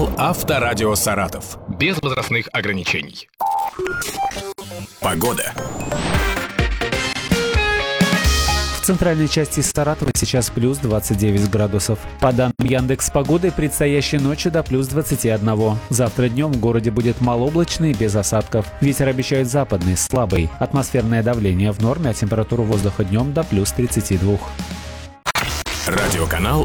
Телеканал Авторадио Саратов. Без возрастных ограничений. Погода. В центральной части Саратова сейчас плюс 29 градусов. По данным Яндекс.Погоды, предстоящей ночью до плюс 21. Завтра днем в городе будет малооблачно и без осадков. Ветер обещают западный, слабый. Атмосферное давление в норме, а температура воздуха днем до плюс 32. Радиоканал